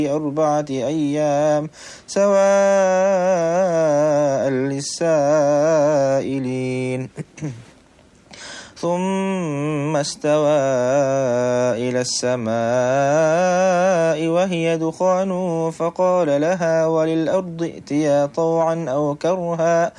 4 أيام سواء للسائلين. ثم استوى إلى السماء وهي دخان فقال لها وللأرض ائتيا طوعا أو كرها